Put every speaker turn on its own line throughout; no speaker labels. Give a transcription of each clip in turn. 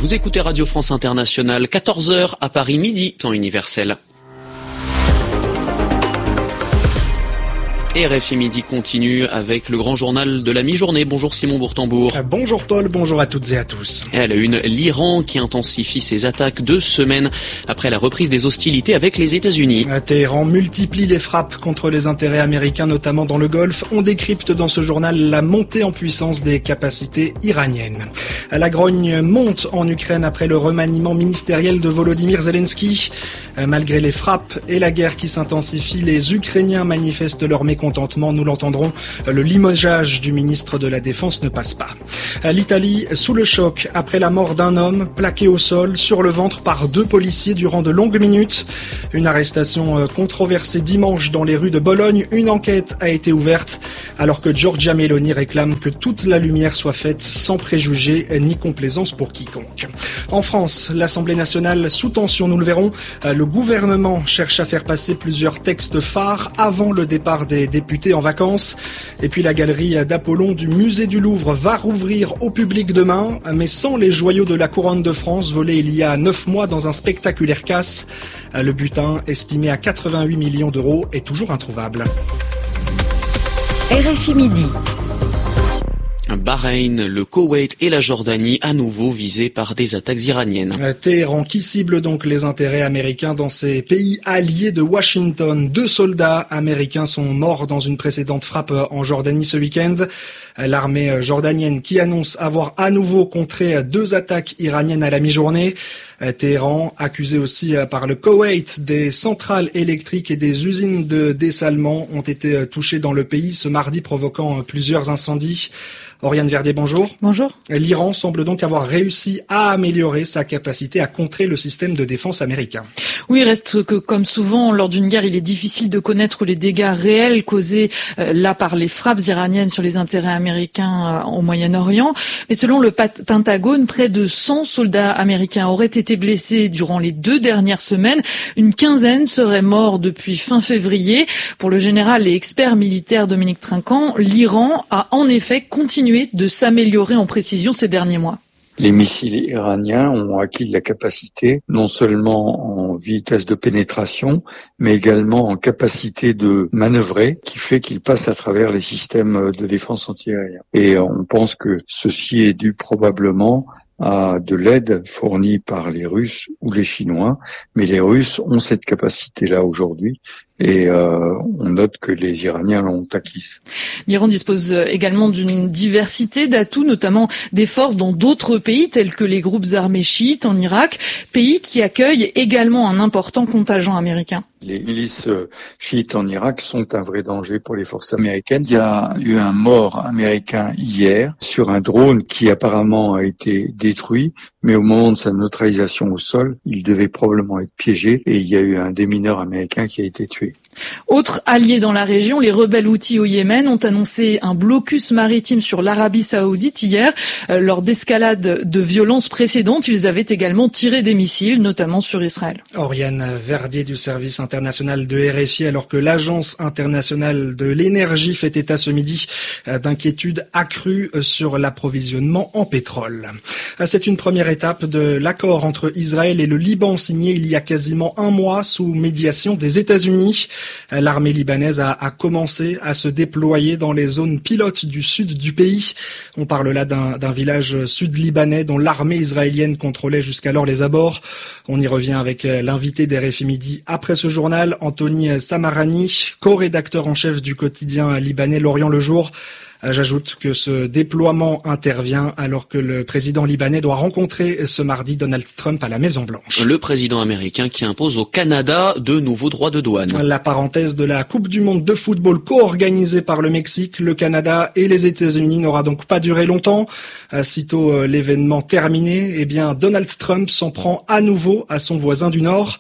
Vous écoutez Radio France Internationale, 14h à Paris, midi, temps universel. Et RFI Midi continue avec le grand journal de la mi-journée. Bonjour Simon Bourtambour.
Bonjour Paul, bonjour à toutes et à tous.
Et à la une, l'Iran qui intensifie ses attaques 2 semaines après la reprise des hostilités avec les États-Unis.
Téhéran multiplie les frappes contre les intérêts américains, notamment dans le Golfe. On décrypte dans ce journal la montée en puissance des capacités iraniennes. La grogne monte en Ukraine après le remaniement ministériel de Volodymyr Zelensky. Malgré les frappes et la guerre qui s'intensifie, les Ukrainiens manifestent leur mécontentement. Nous l'entendrons, le limogeage du ministre de la Défense ne passe pas. L'Italie sous le choc après la mort d'un homme plaqué au sol sur le ventre par 2 policiers durant de longues minutes. Une arrestation controversée dimanche dans les rues de Bologne. Une enquête a été ouverte alors que Giorgia Meloni réclame que toute la lumière soit faite sans préjugés ni complaisance pour quiconque. En France, l'Assemblée nationale sous tension, nous le verrons. Le gouvernement cherche à faire passer plusieurs textes phares avant le départ des députés en vacances. Et puis la galerie d'Apollon du musée du Louvre va rouvrir au public demain, mais sans les joyaux de la couronne de France volés il y a 9 mois dans un spectaculaire casse. Le butin, estimé à 88 millions d'euros, est toujours introuvable.
RFI Midi.
Bahreïn, le Koweït et la Jordanie à nouveau visés par des attaques iraniennes.
Téhéran qui cible donc les intérêts américains dans ces pays alliés de Washington. 2 soldats américains sont morts dans une précédente frappe en Jordanie ce week-end. L'armée jordanienne qui annonce avoir à nouveau contré 2 attaques iraniennes à la mi-journée. Téhéran, accusé aussi par le Koweït, des centrales électriques et des usines de dessalement ont été touchées dans le pays ce mardi, provoquant plusieurs incendies. Oriane Verdier, bonjour.
Bonjour.
L'Iran semble donc avoir réussi à améliorer sa capacité à contrer le système de défense américain.
Oui, reste que, comme souvent, lors d'une guerre, il est difficile de connaître les dégâts réels causés là par les frappes iraniennes sur les intérêts américains au Moyen-Orient. Mais selon le Pentagone, près de 100 soldats américains auraient été blessés durant les 2 dernières semaines. Une quinzaine seraient morts depuis fin février. Pour le général et expert militaire Dominique Trinquant, l'Iran a en effet continué de s'améliorer en précision ces derniers mois.
Les missiles iraniens ont acquis de la capacité, non seulement en vitesse de pénétration, mais également en capacité de manœuvrer, qui fait qu'ils passent à travers les systèmes de défense antiaérienne. Et on pense que ceci est dû probablement à de l'aide fournie par les Russes ou les Chinois, mais les Russes ont cette capacité-là aujourd'hui. Et on note que les Iraniens l'ont acquise.
L'Iran dispose également d'une diversité d'atouts, notamment des forces dans d'autres pays tels que les groupes armés chiites en Irak, pays qui accueillent également un important contingent américain.
Les milices chiites en Irak sont un vrai danger pour les forces américaines. Il y a eu un mort américain hier sur un drone qui apparemment a été détruit, mais au moment de sa neutralisation au sol, il devait probablement être piégé et il y a eu un démineur américain qui a été tué.
Autres alliés dans la région, les rebelles houthis au Yémen ont annoncé un blocus maritime sur l'Arabie Saoudite hier. Lors d'escalades de violences précédentes, ils avaient également tiré des missiles, notamment sur Israël.
Oriane Verdier du service international de RFI, alors que l'Agence internationale de l'énergie fait état ce midi d'inquiétudes accrues sur l'approvisionnement en pétrole. C'est une première étape de l'accord entre Israël et le Liban signé il y a quasiment 1 mois sous médiation des États-Unis. L'armée libanaise a commencé à se déployer dans les zones pilotes du sud du pays. On parle là d'un village sud-libanais dont l'armée israélienne contrôlait jusqu'alors les abords. On y revient avec l'invité d'RFI Midi après ce journal, Anthony Samarani, co-rédacteur en chef du quotidien libanais L'Orient le Jour. J'ajoute que ce déploiement intervient alors que le président libanais doit rencontrer ce mardi Donald Trump à la Maison-Blanche.
Le président américain qui impose au Canada de nouveaux droits de douane.
La parenthèse de la Coupe du monde de football co-organisée par le Mexique, le Canada et les États-Unis n'aura donc pas duré longtemps. Sitôt l'événement terminé, Donald Trump s'en prend à nouveau à son voisin du Nord.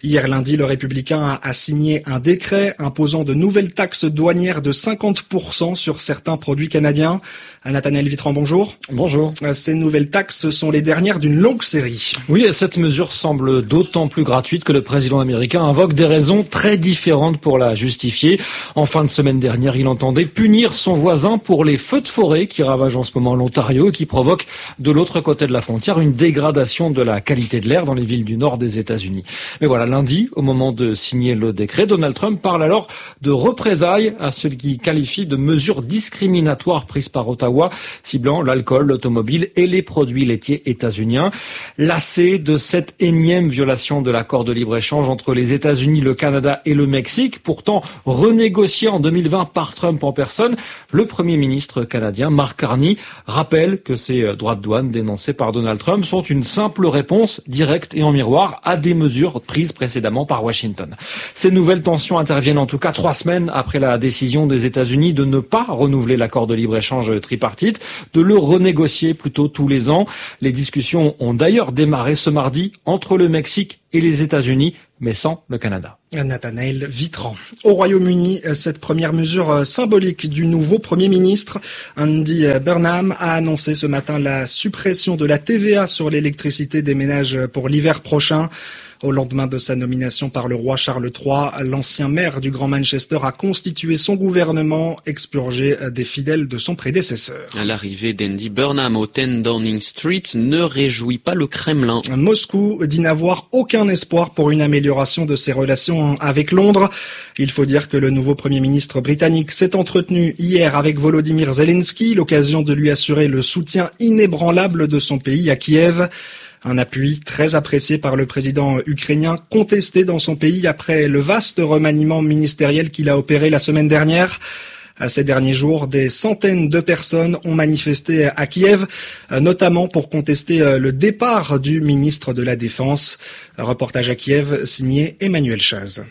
Hier lundi, le Républicain a signé un décret imposant de nouvelles taxes douanières de 50% sur certains produits canadiens. Nathanaël Vitran, bonjour.
Bonjour.
Ces nouvelles taxes sont les dernières d'une longue série.
Oui, et cette mesure semble d'autant plus gratuite que le président américain invoque des raisons très différentes pour la justifier. En fin de semaine dernière, il entendait punir son voisin pour les feux de forêt qui ravagent en ce moment l'Ontario et qui provoquent de l'autre côté de la frontière une dégradation de la qualité de l'air dans les villes du nord des États-Unis. Mais voilà, lundi, au moment de signer le décret, Donald Trump parle alors de représailles à ce qu'il qualifie de mesures discriminatoires prises par Ottawa, ciblant l'alcool, l'automobile et les produits laitiers états-uniens. Lassé de cette énième violation de l'accord de libre-échange entre les États-Unis, le Canada et le Mexique, pourtant renégocié en 2020 par Trump en personne, le Premier ministre canadien Mark Carney rappelle que ces droits de douane dénoncés par Donald Trump sont une simple réponse directe et en miroir à des mesures prises précédemment par Washington. Ces nouvelles tensions interviennent en tout cas 3 semaines après la décision des États-Unis de ne pas renouveler l'accord de libre-échange tripartite, de le renégocier plutôt tous les ans. Les discussions ont d'ailleurs démarré ce mardi entre le Mexique et les États-Unis, mais sans le Canada.
Nathanaël Vitran. Au Royaume-Uni, cette première mesure symbolique du nouveau Premier ministre, Andy Burnham, a annoncé ce matin la suppression de la TVA sur l'électricité des ménages pour l'hiver prochain. Au lendemain de sa nomination par le roi Charles III, l'ancien maire du Grand Manchester a constitué son gouvernement, expurgé des fidèles de son prédécesseur.
L'arrivée d'Andy Burnham au 10 Downing Street ne réjouit pas le Kremlin.
Moscou dit n'avoir aucun espoir pour une amélioration de ses relations avec Londres. Il faut dire que le nouveau Premier ministre britannique s'est entretenu hier avec Volodymyr Zelensky, l'occasion de lui assurer le soutien inébranlable de son pays à Kiev. Un appui très apprécié par le président ukrainien, contesté dans son pays après le vaste remaniement ministériel qu'il a opéré la semaine dernière. Ces derniers jours, des centaines de personnes ont manifesté à Kiev, notamment pour contester le départ du ministre de la Défense. Un reportage à Kiev signé Emmanuel Chaz.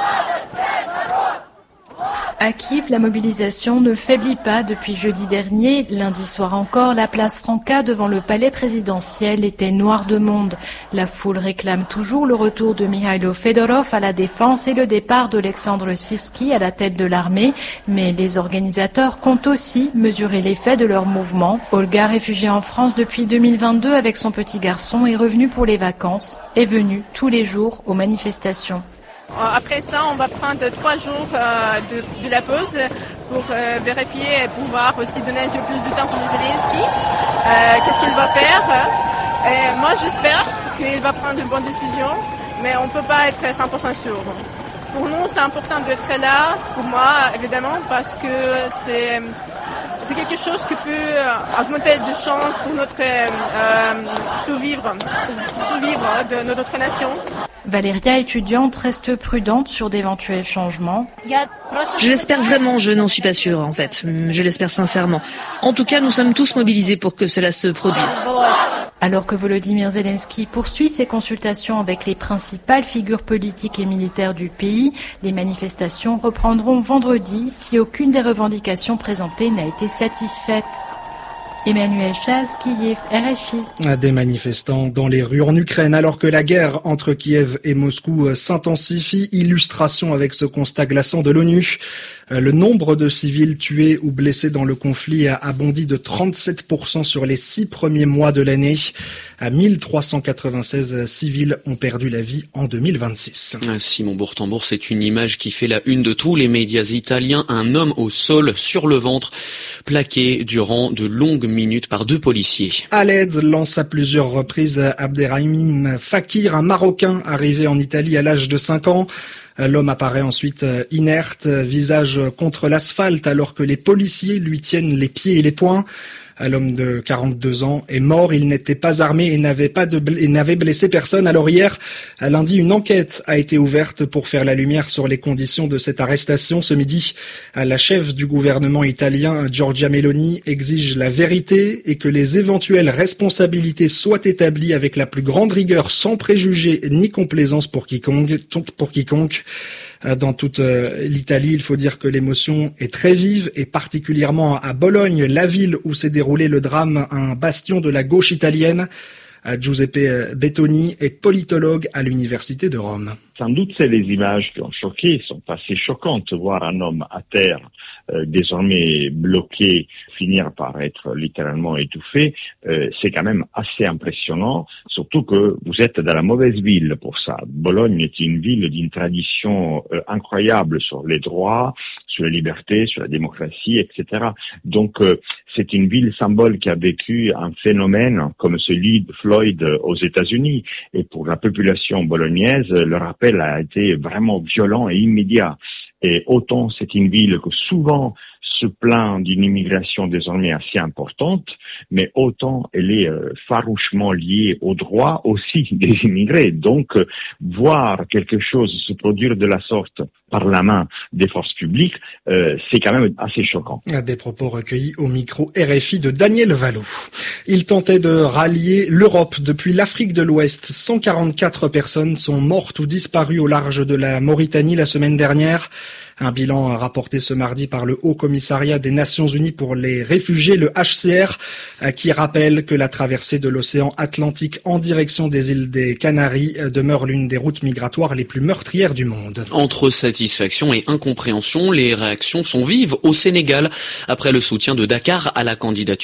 À Kiev, la mobilisation ne faiblit pas depuis jeudi dernier. Lundi soir encore, la place Franca devant le palais présidentiel était noire de monde. La foule réclame toujours le retour de Mikhailo Fedorov à la défense et le départ d'Alexandre Sirski à la tête de l'armée. Mais les organisateurs comptent aussi mesurer l'effet de leur mouvement. Olga, réfugiée en France depuis 2022 avec son petit garçon, est revenue pour les vacances, est venue tous les jours aux manifestations.
Après ça, on va prendre 3 jours de la pause pour vérifier et pouvoir aussi donner un peu plus de temps pour Zelensky. Qu'est-ce qu'il va faire? Et moi, j'espère qu'il va prendre de bonnes décisions, mais on ne peut pas être 100% sûr. Pour nous, c'est important d'être là, pour moi, évidemment, parce que c'est quelque chose qui peut augmenter de chances pour notre survivre de notre nation.
Valéria, étudiante, reste prudente sur d'éventuels changements.
Je l'espère vraiment, je n'en suis pas sûre en fait. Je l'espère sincèrement. En tout cas, nous sommes tous mobilisés pour que cela se produise.
Alors que Volodymyr Zelensky poursuit ses consultations avec les principales figures politiques et militaires du pays, les manifestations reprendront vendredi si aucune des revendications présentées n'a été satisfaite. Emmanuel Chaz, Kiev, RFI.
Des manifestants dans les rues en Ukraine alors que la guerre entre Kiev et Moscou s'intensifie. Illustration avec ce constat glaçant de l'ONU. Le nombre de civils tués ou blessés dans le conflit a bondi de 37% sur les 6 premiers mois de l'année. 1396 civils ont perdu la vie en 2026.
Simon Bourtambour, c'est une image qui fait la une de tous les médias italiens. Un homme au sol, sur le ventre, plaqué durant de longues minutes par 2 policiers.
À l'aide lance à plusieurs reprises Abderrahim Fakir, un Marocain arrivé en Italie à l'âge de 5 ans. L'homme apparaît ensuite inerte, visage contre l'asphalte, alors que les policiers lui tiennent les pieds et les poings. L'homme de 42 ans est mort, il n'était pas armé et n'avait blessé personne. Alors hier, lundi, une enquête a été ouverte pour faire la lumière sur les conditions de cette arrestation. Ce midi, la chef du gouvernement italien, Giorgia Meloni, exige la vérité et que les éventuelles responsabilités soient établies avec la plus grande rigueur, sans préjugés ni complaisance pour quiconque. Dans toute l'Italie, il faut dire que l'émotion est très vive et particulièrement à Bologne, la ville où s'est déroulé le drame, un bastion de la gauche italienne. Giuseppe Bettoni est politologue à l'Université de Rome.
Sans doute, c'est les images qui ont choqué, sont assez choquantes. Voir un homme à terre, désormais bloqué, finir par être littéralement étouffé, c'est quand même assez impressionnant, surtout que vous êtes dans la mauvaise ville pour ça. Bologne est une ville d'une tradition incroyable sur les droits, sur la liberté, sur la démocratie, etc. Donc, c'est une ville symbole qui a vécu un phénomène comme celui de Floyd aux États-Unis. Et pour la population bolognaise, le rappel a été vraiment violent et immédiat. Et autant c'est une ville que souvent se plaint d'une immigration désormais assez importante, mais autant elle est farouchement liée aux droits aussi des immigrés. Donc, voir quelque chose se produire de la sorte par la main des forces publiques, c'est quand même assez choquant.
Des propos recueillis au micro RFI de Daniel Vallot. Il tentait de rallier l'Europe depuis l'Afrique de l'Ouest. 144 personnes sont mortes ou disparues au large de la Mauritanie la semaine dernière. Un bilan rapporté ce mardi par le Haut Commissariat des Nations Unies pour les réfugiés, le HCR, qui rappelle que la traversée de l'océan Atlantique en direction des îles des Canaries demeure l'une des routes migratoires les plus meurtrières du monde.
Entre satisfaction et incompréhension, les réactions sont vives au Sénégal après le soutien de Dakar à la candidature